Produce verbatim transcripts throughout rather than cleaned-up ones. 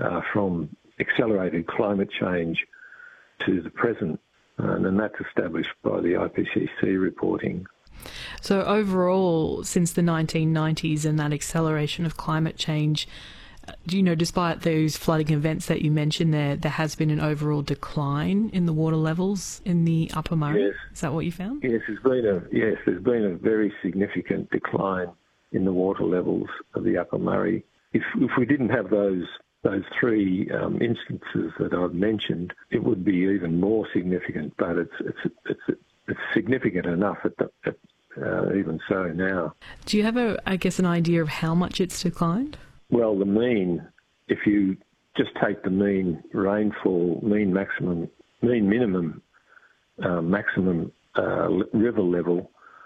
uh, from accelerated climate change to the present, and, and that's established by the I P C C reporting. So overall, since the nineteen nineties and that acceleration of climate change, you know, despite those flooding events that you mentioned there, there has been an overall decline in the water levels in the Upper Murray. Yes. Is that what you found? Yes, there's been a yes, there's been a very significant decline in the water levels of the Upper Murray. If if we didn't have those those three um, instances that I've mentioned, it would be even more significant. But it's it's it's it's significant enough at the, at, uh, even so now. Do you have a I guess an idea of how much it's declined? Well, the mean, if you just take the mean rainfall, mean maximum, mean minimum, uh, maximum uh, river level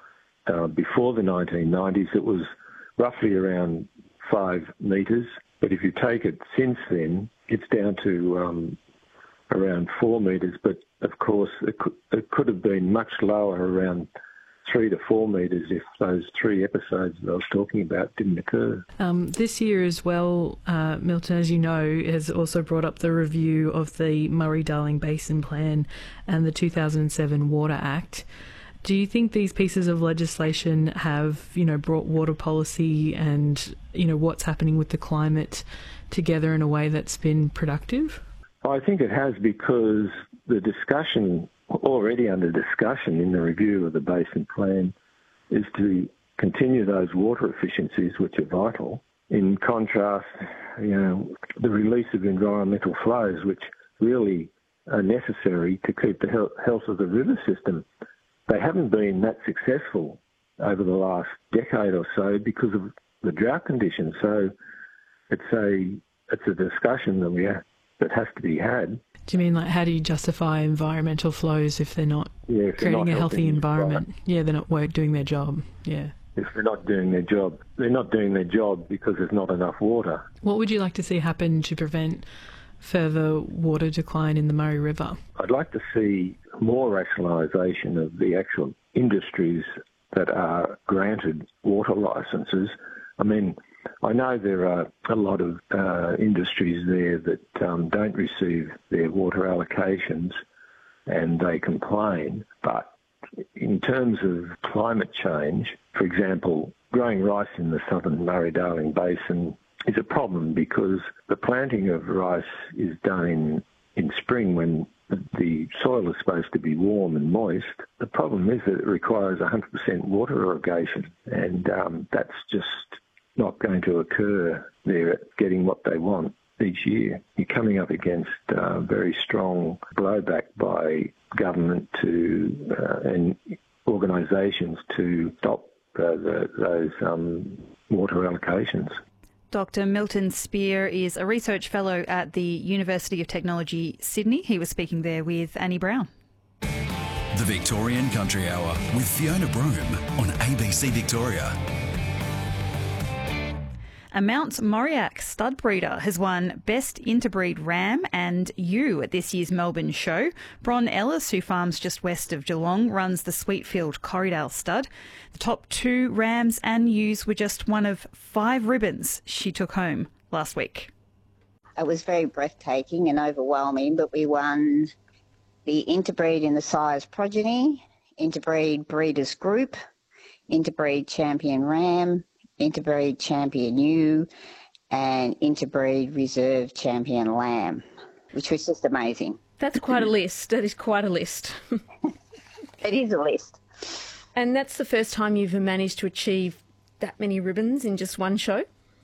uh, before the nineteen nineties, it was roughly around five metres. But if you take it since then, it's down to um, around four metres. But of course, it could, it could have been much lower, around three to four metres, if those three episodes that I was talking about didn't occur. Um, this year as well, uh, Milton, as you know, has also brought up the review of the Murray-Darling Basin Plan and the two thousand seven Water Act. Do you think these pieces of legislation have, you know, brought water policy and, you know, what's happening with the climate together in a way that's been productive? I think it has, because the discussion already under discussion in the review of the Basin Plan is to continue those water efficiencies, which are vital. In contrast, you know, the release of environmental flows, which really are necessary to keep the health of the river system, they haven't been that successful over the last decade or so because of the drought conditions. So it's a it's a discussion that we have, that has to be had. Do you mean, like, how do you justify environmental flows if they're not yeah, if creating they're not a healthy environment? Right. Yeah, they're not work, doing their job. Yeah. If they're not doing their job. They're not doing their job because there's not enough water. What would you like to see happen to prevent further water decline in the Murray River? I'd like to see more rationalisation of the actual industries that are granted water licences. I mean, I know there are a lot of uh, industries there that um, don't receive their water allocations and they complain, but in terms of climate change, for example, growing rice in the southern Murray-Darling Basin is a problem because the planting of rice is done in, in spring when the soil is supposed to be warm and moist. The problem is that it requires one hundred percent water irrigation, and um, that's just not going to occur there, getting what they want each year. You're coming up against uh, very strong blowback by government to uh, and organisations to stop uh, the, those um, water allocations. Doctor Milton Spear is a research fellow at the University of Technology, Sydney. He was speaking there with Annie Brown. The Victorian Country Hour with Fiona Broome on A B C Victoria. A Mount Moriac stud breeder has won Best Interbreed Ram and Ewe at this year's Melbourne show. Bron Ellis, who farms just west of Geelong, runs the Sweetfield Corriedale stud. The top two rams and ewes were just one of five ribbons she took home last week. It was very breathtaking and overwhelming, but we won the Interbreed in the Sires Progeny, Interbreed Breeders Group, Interbreed Champion Ram, Interbreed Champion Ewe, and Interbreed Reserve Champion Lamb, which was just amazing. That's quite a list. That is quite a list. It is a list. And that's the first time you've managed to achieve that many ribbons in just one show?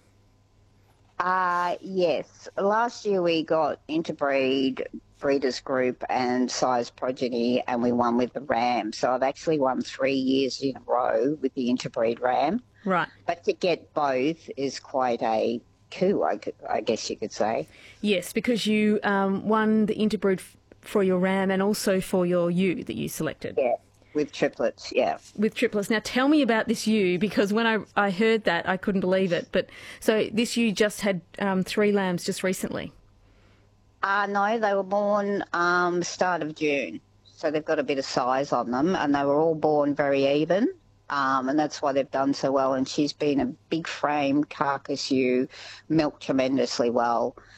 Uh, yes. Last year we got Interbreed Breeders Group and Size Progeny, and we won with the Ram. So I've actually won three years in a row with the Interbreed Ram. Right. But to get both is quite a coup, I, could, I guess you could say. Yes, because you um, won the Interbreed f- for your Ram and also for your ewe that you selected. Yeah, with triplets, yeah. With triplets. Now tell me about this ewe, because when I, I heard that, I couldn't believe it. But so this ewe just had um, three lambs just recently? Uh, no, they were born um, start of June. So they've got a bit of size on them, and they were all born very even. Um, and that's why they've done so well. And she's been a big frame carcass ewe, milked tremendously well.